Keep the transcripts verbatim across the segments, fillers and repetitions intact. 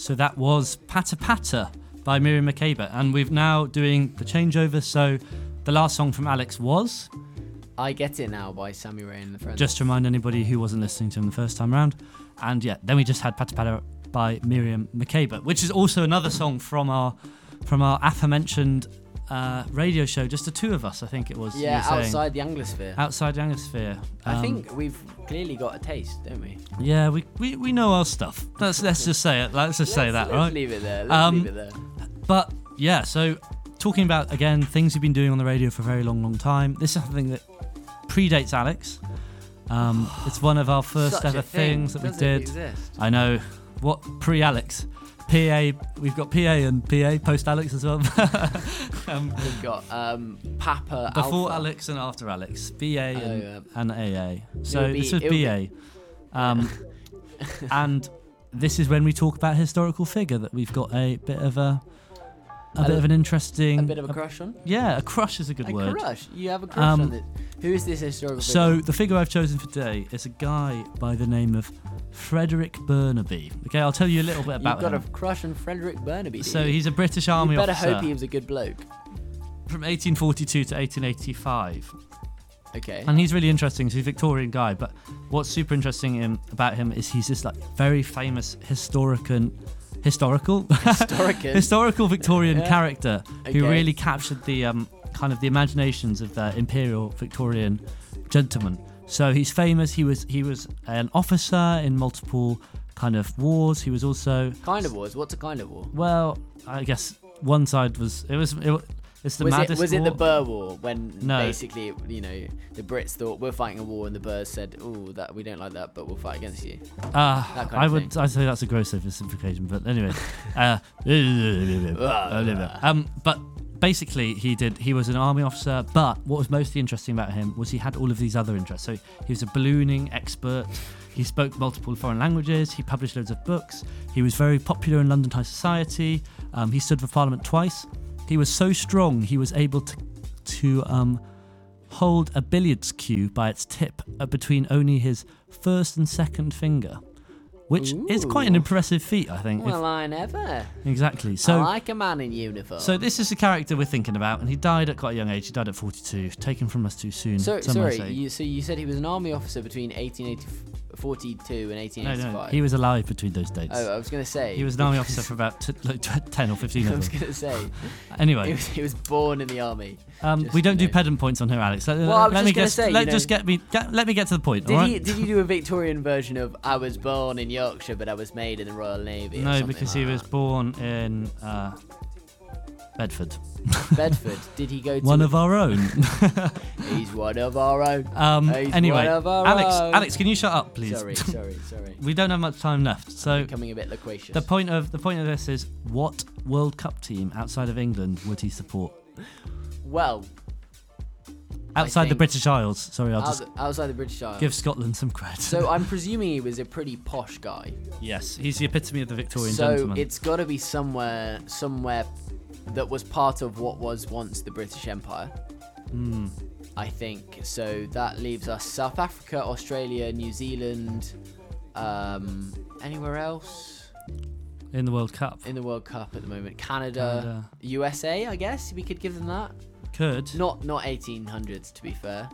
So that was Patter Patter by Miriam Makeba. And we're now doing the changeover. So the last song from Alex was... I Get It Now by Sammy Ray and the Friends. Just to remind anybody who wasn't listening to him the first time around. And yeah, then we just had Patter Patter by Miriam Makeba, which is also another song from our from our aforementioned uh, radio show, just the two of us, I think it was. Yeah, outside the Anglosphere. Outside the Anglosphere. I Um, think we've clearly got a taste, don't we? Yeah, we, we, we know our stuff. Let's let's just say it. Let's just say Let's- that, let's right? leave it there. Let's Um, leave it there. But yeah, so talking about, again, things we've been doing on the radio for a very long, long time. This is something that predates Alex. Um, it's one of our first Such ever a thing. things that we Does it did. exist? I know. What pre-Alex? P A. We've got P A and P A post-Alex as well. um, We've got um, Papa before Alpha. Alex and after Alex. B A Oh, and, yeah. and A A. So It'll be- this was it'll B A. Um, and this is when we talk about historical figure that we've got a bit of a a, A bit l- of an interesting A bit of a crush on? yeah, a crush is a good A word. crush? You have a crush Um, on it? Who is this historical So figure? the figure I've chosen for today is a guy by the name of Frederick Burnaby. Okay, I'll tell you a little bit about You've got him. a crush on Frederick Burnaby, do So you? he's a British You Army better officer hope he was a good bloke. from eighteen forty-two to eighteen eighty-five. Okay. And he's really interesting. He's a Victorian guy, but what's super interesting in, about him is he's this like very famous historican, historical, Historican. historical Victorian Yeah. character Okay. who really captured the um, kind of the imaginations of the imperial Victorian gentleman. So he's famous. He was he was an officer in multiple kind of wars. He was also Kind of wars. What's a kind of war? well, I guess one side was it was it, wa- it's the Was it, maddest was it war. the Boer War when No. basically, you know, the Brits thought we're fighting a war and the Boers said, "Oh, that we don't like that, but we'll fight against you." Uh, That kind I of would thing. I'd say that's a gross oversimplification, but anyway. uh, um, but basically, he did. He was an army officer, but what was mostly interesting about him was he had all of these other interests. So he was a ballooning expert. He spoke multiple foreign languages. He published loads of books. He was very popular in London high society. Um, he stood for Parliament twice. He was so strong he was able to to um, hold a billiards cue by its tip uh, between only his first and second finger, which is quite an Ooh. impressive feat, I think. if- Well, I never. exactly. So. I like a man in uniform. So this is the character we're thinking about, and he died at quite a young age. He died at forty-two, taken from us too soon. So, some might sorry, say. you, so you said he was an army officer between eighteen forty-two and eighteen no, eighty-five. no, he was alive between those dates. Oh, I was going to say. he was an army officer for about t- like t- ten or fifteen I of was them. going to say. Anyway, He was, he was born in the army. um, just, we don't you do know. pedant points on here, Alex. Let, Well, I was let just me gonna get. say, let you just know- get me. Get, let me get to the point. Did all he right? did he do a Victorian version of I was born in Yorkshire but I was made in the Royal Navy? or No, something because like he was that? born in uh, Bedford. Bedford. Did he go to One of our own. He's one of our own. um, He's anyway, one of our Alex, own. Alex, can you shut up, please? Sorry, sorry, sorry. We don't have much time left, so Becoming a bit loquacious. the point of the point of this is what World Cup team outside of England would he support? well, Outside the think- British Isles. Sorry, I'll out- just outside the British Isles. give Scotland some credit. So I'm presuming he was a pretty posh guy. yes, he's the epitome of the Victorian So gentleman. it's got to be somewhere, somewhere that was part of what was once the British Empire. Hmm. I think so. That leaves us South Africa, Australia, New Zealand. Um, anywhere else in the World Cup. in the World Cup at the moment? Canada, Canada. U S A. I guess we could give them that. Could Not not eighteen hundreds to be fair.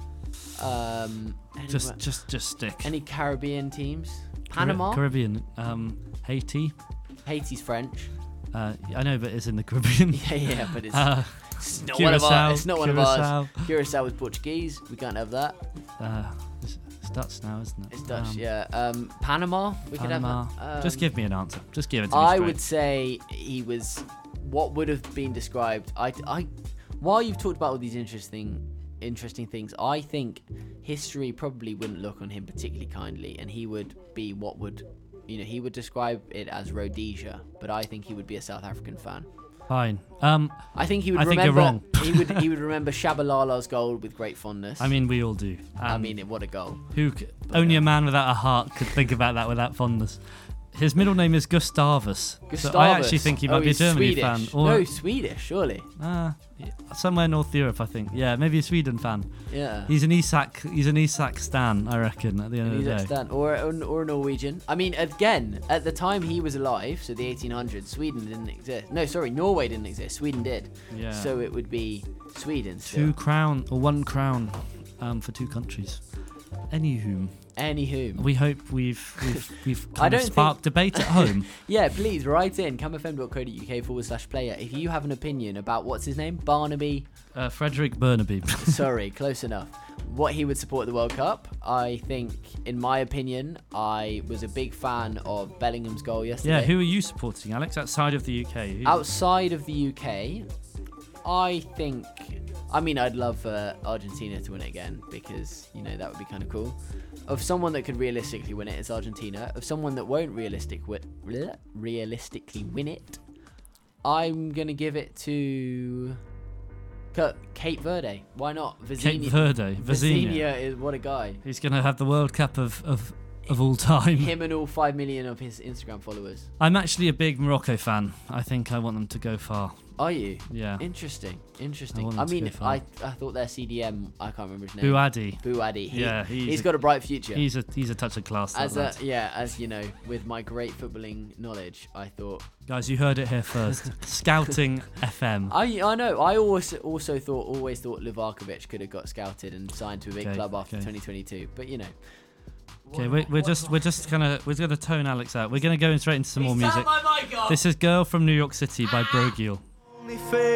Um, just anywhere- just just stick. any Caribbean teams? Car- Panama. Caribbean, um, Haiti. Haiti's French. Uh, I know, but it's in the Caribbean. Yeah, yeah, but it's, Uh, it's not one of Curacao, our. It's not one of ours. Curacao. Curacao is Portuguese. We can't have that. Uh, it's, it's Dutch now, isn't it? It's Dutch. Um, yeah. Um, Panama. We Panama. could have that. Um, Just give me an answer. Just give it to me. I straight. would say he was what would have been described. I, I, while you've talked about all these interesting, interesting things, I think history probably wouldn't look on him particularly kindly, and he would be what would, you know, he would describe it as Rhodesia, but I think he would be a South African fan. Fine. Um, I think he would I think you're remember. wrong. he would. He would remember Shabalala's goal with great fondness. I mean, we all do. Um, I mean, what a goal! who? C- only a man without a heart could think about that without fondness. His middle name is Gustavus. Gustavus. So I actually think he might oh, be a he's Germany Swedish. fan. Or, no, Swedish, surely. uh, somewhere North Europe, I think. Yeah, maybe a Sweden fan. Yeah. He's an Isak. He's an Isak Stan, I reckon. At the end He's of the day. Stan, or, or or a Norwegian. I mean, again, at the time he was alive, so the eighteen hundreds, Sweden didn't exist. No, sorry, Norway didn't exist. Sweden did. Yeah. So it would be Sweden. Two Still. crown or one crown, um, for two countries. Anywho, Anywho. we hope we've we've we've I kind of don't sparked debate at home. Yeah, please write in camfm.co.uk forward slash player if you have an opinion about what's his name, Barnaby. Uh, Frederick Burnaby. Sorry, close enough. What he would support at the World Cup. I think, in my opinion, I was a big fan of Bellingham's goal yesterday. Yeah, who are you supporting, Alex? Outside of the U K? Who- Outside of the U K, I think. I mean, I'd love uh, Argentina to win it again because, you know, that would be kind of cool. Of someone that could realistically win it, it's Argentina. Of someone that won't realistic wi- bleh, realistically win it, I'm going to give it to Ca- Cape Verde. Why not? Cape Verde. Vizina. Vizina is, what a guy. He's going to have the World Cup of, of, of all time. Him and all five million of his Instagram followers. I'm actually a big Morocco fan. I think I want them to go far. Are you? Yeah. Interesting. I Interesting. want I, them to mean, go far. I I thought their C D M, I can't remember his name. Bouadi. Bouadi. He, Yeah, he's he's a- got a bright future. He's a he's a touch of class. that As a, lad. yeah, as you know, with my great footballing knowledge, I thought Guys, you heard it here first. Scouting F M. I I know I always also thought always thought Livakovic could have got scouted and signed to a big Okay, club after okay. twenty twenty-two, but you know. Okay, we're, we're just we're just gonna we're gonna tone Alex out. We're gonna go in straight into some more music. My mic off. This is "Girl from New York City" by Brogiel.